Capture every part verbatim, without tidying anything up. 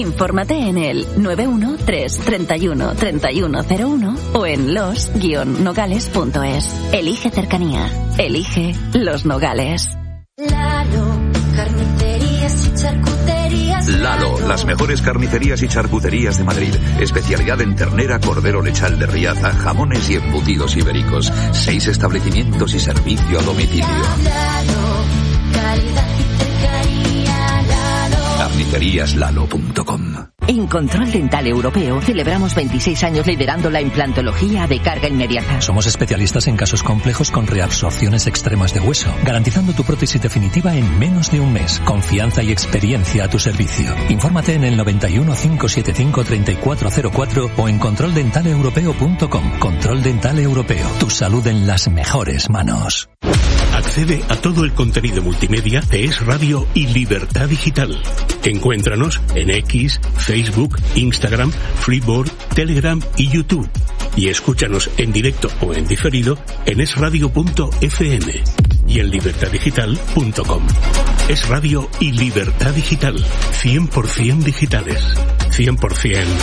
Infórmate en el nueve uno tres treinta y uno treinta y uno cero uno o en los guion nogales punto es. Elige cercanía. Elige Los Nogales. Lalo, carnicerías y charcuterías. Lalo, las mejores carnicerías y charcuterías de Madrid. Especialidad en ternera, cordero lechal de Riaza, jamones y embutidos ibéricos. Seis establecimientos y servicio a domicilio. Lalo, calidad y cercanía. Lalo. carnicerías lalo punto com. En Control Dental Europeo celebramos veintiséis años liderando la implantología de carga inmediata. Somos especialistas en casos complejos con reabsorciones extremas de hueso, garantizando tu prótesis definitiva en menos de un mes. Confianza y experiencia a tu servicio. Infórmate en el noventa y uno, cinco setenta y cinco, treinta y cuatro cero cuatro o en control dental europeo punto com. Control Dental Europeo. Tu salud en las mejores manos. Accede a todo el contenido multimedia de Es Radio y Libertad Digital. Encuéntranos en X, Facebook, Instagram, Freeboard, Telegram y YouTube. Y escúchanos en directo o en diferido en es radio punto efe eme y en libertad digital punto com. Es Radio y Libertad Digital. cien por ciento digitales. cien por ciento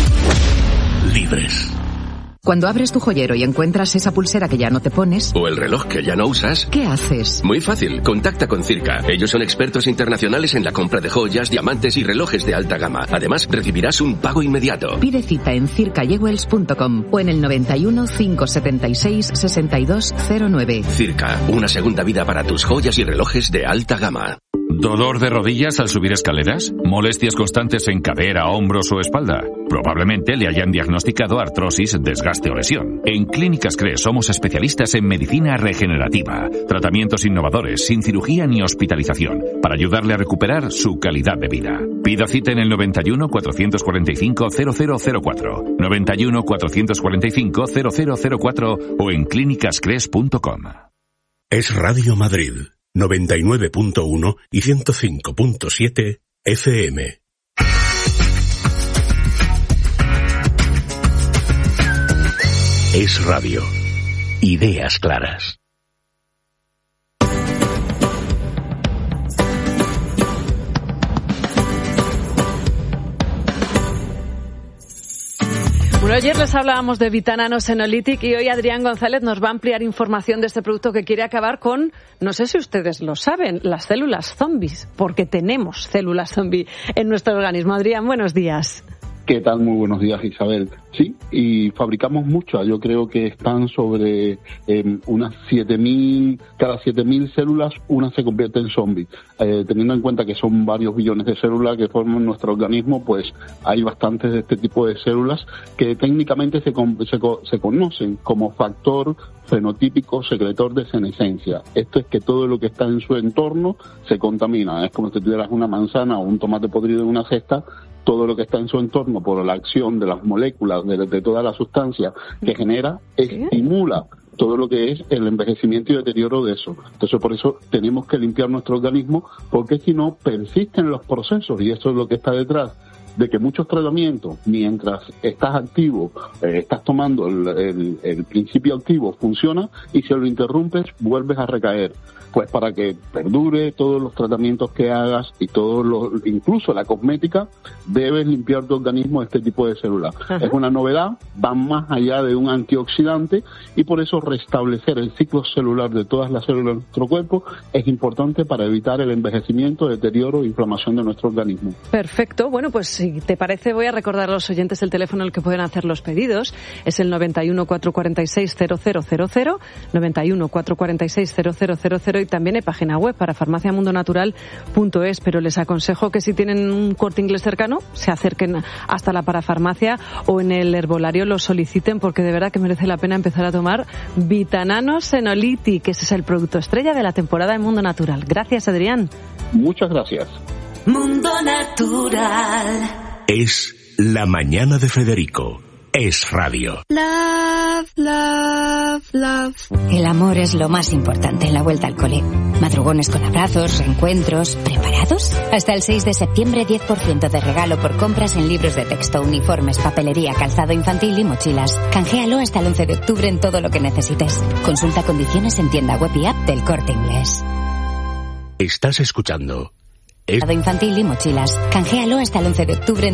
libres. Cuando abres tu joyero y encuentras esa pulsera que ya no te pones... O el reloj que ya no usas... ¿Qué haces? Muy fácil, contacta con Circa. Ellos son expertos internacionales en la compra de joyas, diamantes y relojes de alta gama. Además, recibirás un pago inmediato. Pide cita en circa jewels punto com o en el noventa y uno, cinco setenta y seis, sesenta y dos cero nueve. Circa, una segunda vida para tus joyas y relojes de alta gama. ¿Dolor de rodillas al subir escaleras? ¿Molestias constantes en cadera, hombros o espalda? Probablemente le hayan diagnosticado artrosis, desgaste o lesión. En Clínicas CRES somos especialistas en medicina regenerativa, tratamientos innovadores, sin cirugía ni hospitalización, para ayudarle a recuperar su calidad de vida. Pida cita en el noventa y uno, cuatrocientos cuarenta y cinco, cero cero cero cuatro, noventa y uno, cuatrocientos cuarenta y cinco, cero cero cero cuatro o en clínicas cres punto com. Es Radio Madrid. noventa y nueve punto uno y ciento cinco punto siete efe eme. Es Radio. Ideas claras. Bueno, ayer les hablábamos de Vitanano Senolytic y hoy Adrián González nos va a ampliar información de este producto que quiere acabar con, no sé si ustedes lo saben, las células zombies, porque tenemos células zombie en nuestro organismo. Adrián, buenos días. ¿Qué tal? Muy buenos días, Isabel. Sí, y fabricamos muchas. Yo creo que están sobre eh, unas siete mil, cada siete mil células, una se convierte en zombie. Eh, teniendo en cuenta que son varios billones de células que forman nuestro organismo, pues hay bastantes de este tipo de células que técnicamente se, se, se conocen como factor fenotípico secretor de senescencia. Esto es que todo lo que está en su entorno se contamina. Es como si tuvieras una manzana o un tomate podrido en una cesta. Todo lo que está en su entorno, por la acción de las moléculas, de, de toda la sustancia que genera, estimula todo lo que es el envejecimiento y deterioro de eso. Entonces, por eso tenemos que limpiar nuestro organismo, porque si no, persisten los procesos, y eso es lo que está detrás de que muchos tratamientos, mientras estás activo, eh, estás tomando el, el, el principio activo, funciona, y si lo interrumpes, vuelves a recaer. Pues para que perdure todos los tratamientos que hagas y todos los, incluso la cosmética, debes limpiar tu organismo de este tipo de células. Ajá. Es una novedad, va más allá de un antioxidante, y por eso restablecer el ciclo celular de todas las células de nuestro cuerpo es importante para evitar el envejecimiento, deterioro e inflamación de nuestro organismo. Perfecto. Bueno, pues si te parece, voy a recordar a los oyentes el teléfono al que pueden hacer los pedidos. Es el noventa y uno, cuatrocientos cuarenta y seis, cero cero cero cero, noventa y uno, cuatrocientos cuarenta y seis, cero cero cero cero, y también hay página web para farmacia mundo natural punto es, pero les aconsejo que si tienen un Corte Inglés cercano, se acerquen hasta la parafarmacia o en el herbolario lo soliciten, porque de verdad que merece la pena empezar a tomar Vitanano Senolytic, que ese es el producto estrella de la temporada de Mundo Natural. Gracias, Adrián. Muchas gracias. Mundo Natural. Es La Mañana de Federico. Es Radio. Love, love, love. El amor es lo más importante en la vuelta al cole. Madrugones con abrazos, reencuentros. ¿Preparados? Hasta el seis de septiembre, diez por ciento de regalo por compras en libros de texto, uniformes, papelería, calzado infantil y mochilas. Canjealo hasta el once de octubre en todo lo que necesites. Consulta condiciones en tienda web y app del Corte Inglés. Estás escuchando. Es... Calzado infantil y mochilas. Canjealo hasta el once de octubre en